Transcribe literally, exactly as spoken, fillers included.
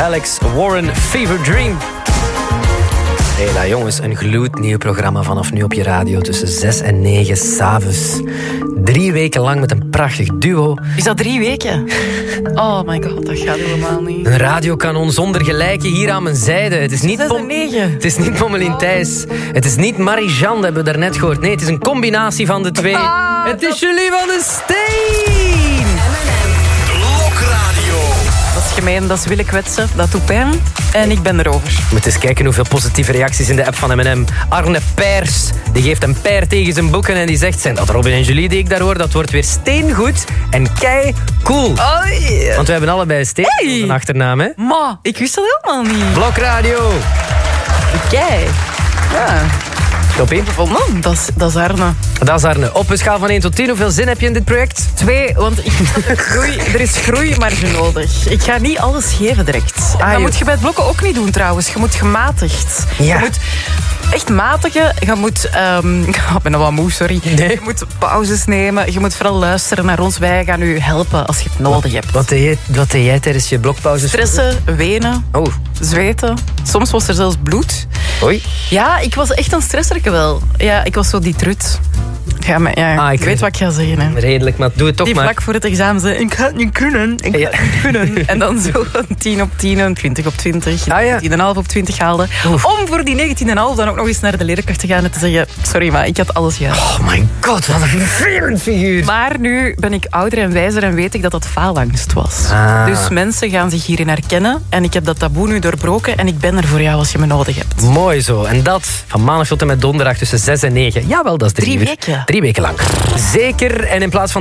Alex Warren, Fever Dream. Hela jongens, een gloednieuw programma vanaf nu op je radio tussen zes en negen 's avonds. Drie weken lang met een prachtig duo. Is dat drie weken? Oh my god, dat gaat helemaal niet. Een radiokanon zonder gelijke hier aan mijn zijde. Het is niet zes en Pom- negen. Het is niet Pommelien Thijs. Het is niet Marie-Jeanne, dat hebben we daarnet gehoord. Nee, het is een combinatie van de twee. Ah, het is Julie van den Steen. Blokradio. Dat is gemeen, dat is willen kwetsen, dat doet pijn. En ik ben erover. We moeten eens kijken hoeveel positieve reacties in de app van M en M. Arne Pers, die geeft een peer tegen zijn boeken en die zegt... Zijn dat Robin en Julie die ik daar hoor? Dat wordt weer steengoed en kei cool. Oei. Want we hebben allebei Steen Hey. als een achternaam, hè? Ma, ik wist dat helemaal niet. Blokradio. Kei. Ja, Toppie. gevonden. Dat is, dat is Arne. Dat is Arne. Op een schaal van één tot tien, hoeveel zin heb je in dit project? Twee, want ik, groei, er is groeimarge nodig. Ik ga niet alles geven direct. Ah, dat joh. moet je bij het blokken ook niet doen trouwens. Je moet gematigd. Ja. Je moet echt matigen. Je moet... Um, ik ben nog wel moe, sorry. Nee. Je moet pauzes nemen. Je moet vooral luisteren naar ons. Wij gaan u helpen als je het nodig hebt. Wat deed jij, wat deed jij tijdens je blokpauzes? Stressen, wenen, Oh, zweten. Soms was er zelfs bloed. oei. Ja, ik was echt een stresserke wel. Ja, ik was zo die trut. Ja, maar, ja, Ah, ik ik weet weet wat ik ga zeggen. Hè. Redelijk, maar doe het toch Die maar. vlak voor het examen zei, ik ga het niet kunnen, ik ga Ja. het niet kunnen. En dan zo een tien op tien, een twintig op twintig, Ah, ja. tien komma vijf op twintig haalde. Oef. Om voor die negentien komma vijf dan ook nog eens naar de leerkracht te gaan en te zeggen, sorry, maar ik had alles juist. Oh my god, wat een vervelend figuur. Maar nu ben ik ouder en wijzer en weet ik dat dat faalangst was. Ah. Dus mensen gaan zich hierin herkennen en ik heb dat taboe nu doorbroken en ik ben er voor jou als je me nodig hebt. Mooi zo. En dat van maandag tot en met donderdag tussen zes en negen. Jawel, dat is drie, Drie uur. weken. Drie weken lang. Zeker. En in plaats van